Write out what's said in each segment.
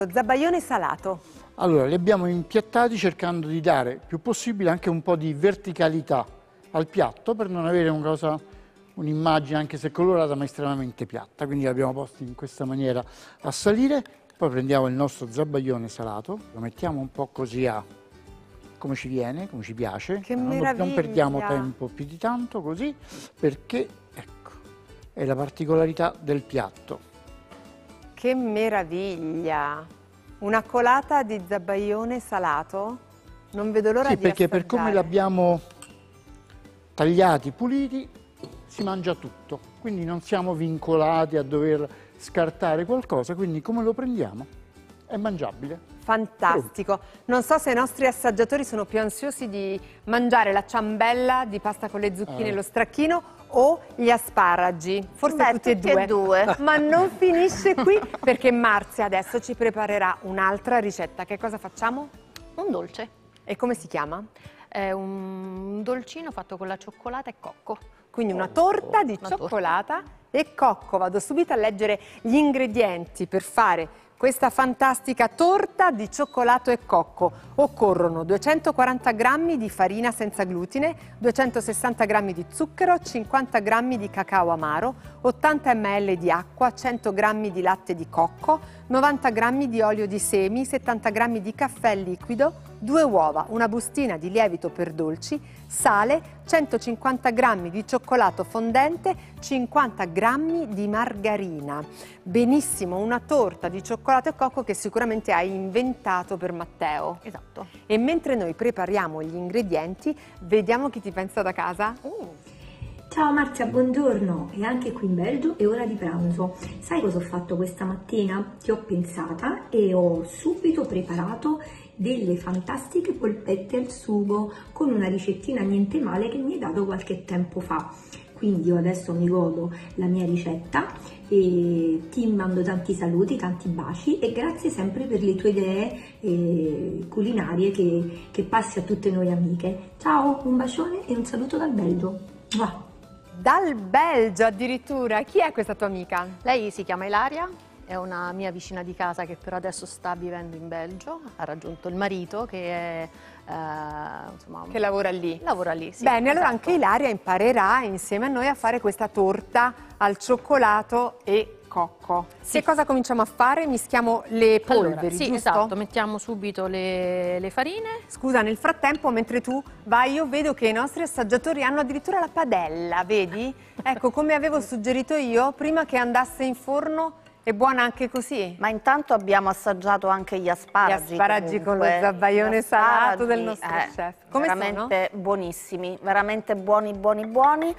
Zabaione salato. Allora, li abbiamo impiattati cercando di dare più possibile anche un po' di verticalità al piatto per non avere un'immagine anche se colorata ma estremamente piatta. Quindi li abbiamo posti in questa maniera a salire. Poi prendiamo il nostro zabaione salato, lo mettiamo un po' così come ci viene, come ci piace. Che meraviglia! Non perdiamo tempo più di tanto così, perché ecco, è la particolarità del piatto. Che meraviglia! Una colata di zabaione salato? Non vedo l'ora Sì, di perché per assaggiare. come l'abbiamo tagliati, puliti, si mangia tutto. Quindi non siamo vincolati a dover scartare qualcosa, quindi come lo prendiamo è mangiabile. Fantastico. Non so se i nostri assaggiatori sono più ansiosi di mangiare la ciambella di pasta con le zucchine e lo stracchino o gli asparagi. Forse tutti e due. Ma non finisce qui perché Marzia adesso ci preparerà un'altra ricetta. Che cosa facciamo? Un dolce. E come si chiama? È un dolcino fatto con la cioccolata e cocco. Quindi una torta di cioccolata e cocco. Vado subito a leggere gli ingredienti per fare questa fantastica torta di cioccolato e cocco. Occorrono 240 g di farina senza glutine, 260 g di zucchero, 50 g di cacao amaro, 80 ml di acqua, 100 g di latte di cocco, 90 g di olio di semi, 70 g di caffè liquido, 2 uova, una bustina di lievito per dolci, sale, 150 g di cioccolato fondente, 50 g di margarina. Benissimo, una torta di cioccolato e cocco che sicuramente hai inventato per Matteo. Esatto. E mentre noi prepariamo gli ingredienti, vediamo chi ti pensa da casa. Ciao Marzia, buongiorno! E anche qui in Belgio è ora di pranzo. Sai cosa ho fatto questa mattina? Ti ho pensata e ho subito preparato delle fantastiche polpette al sugo con una ricettina niente male che mi hai dato qualche tempo fa. Quindi io adesso mi godo la mia ricetta e ti mando tanti saluti, tanti baci e grazie sempre per le tue idee culinarie che passi a tutte noi amiche. Ciao, un bacione e un saluto dal Belgio. Mua. Dal Belgio addirittura. Chi è questa tua amica? Lei si chiama Ilaria, è una mia vicina di casa che per adesso sta vivendo in Belgio, ha raggiunto il marito che è, insomma, Che lavora lì. lavora lì. Sì, Bene, allora esatto. anche Ilaria imparerà insieme a noi a fare questa torta al cioccolato e cocco. Sì. Che cosa cominciamo a fare? Mischiamo le polveri, Allora, sì, giusto? esatto, mettiamo subito le farine. Scusa, nel frattempo, mentre tu vai, io vedo che i nostri assaggiatori hanno addirittura la padella, vedi? Ecco, come avevo suggerito io, prima che andasse in forno, è buona anche così. Ma intanto abbiamo assaggiato anche gli Gli asparagi. asparagi con lo comunque. zabaione Gli salato del asparagi, nostro chef. Come veramente buonissimi, veramente buoni, buoni, buoni.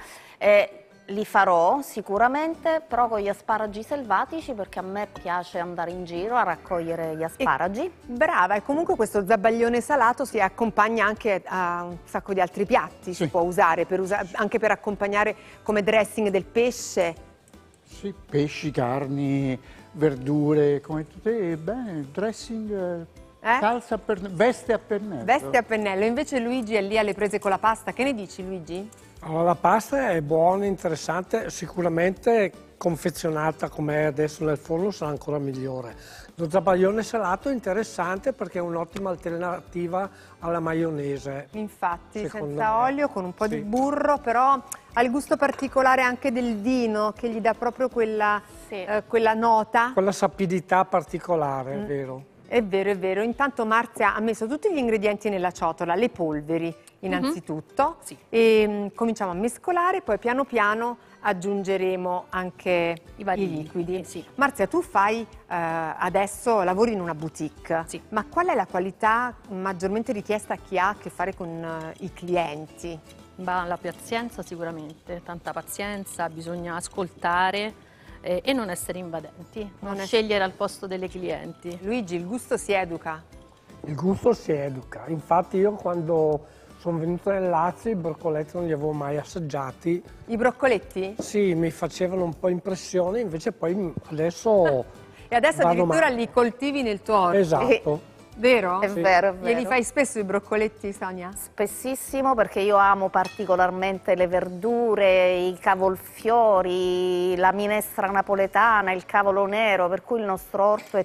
Li farò sicuramente, però con gli asparagi selvatici perché a me piace andare in giro a raccogliere gli asparagi. Brava, e comunque questo zabaione salato si accompagna anche a un sacco di altri piatti, si può usare, anche per accompagnare come dressing del pesce. Sì, pesci, carni, verdure, come tutte, bene, dressing, salsa veste a pennello. Veste a pennello, invece Luigi è lì alle prese con la pasta. Che ne dici, Luigi? Allora, la pasta è buona, interessante, sicuramente confezionata come è adesso nel forno sarà ancora migliore. Lo zabaione salato è interessante perché è un'ottima alternativa alla maionese. Infatti, Secondo senza me. olio, con un po' di Sì. burro, però ha il gusto particolare anche del vino che gli dà proprio quella nota. Quella sapidità particolare, è vero. È vero, è vero. Intanto Marzia ha messo tutti gli ingredienti nella ciotola, le polveri innanzitutto, Sì. e cominciamo a mescolare, poi piano piano aggiungeremo anche I vari liquidi. sì. Marzia, tu fai adesso, lavori in una boutique, Sì. ma qual è la qualità maggiormente richiesta a chi ha a che fare con i clienti? La pazienza sicuramente, tanta pazienza, bisogna ascoltare e non essere invadenti, non scegliere al posto delle clienti. Luigi, il gusto si educa? Il gusto si educa, infatti io quando sono venuto nel Lazio i broccoletti non li avevo mai assaggiati. I broccoletti? Sì, mi facevano un po' impressione, invece poi adesso E adesso vado addirittura male. li coltivi nel tuo orto. Esatto. Vero? È vero, è vero. Glieli fai spesso i broccoletti, Sonia? Spessissimo perché io amo particolarmente le verdure, i cavolfiori, la minestra napoletana, il cavolo nero, per cui il nostro orto è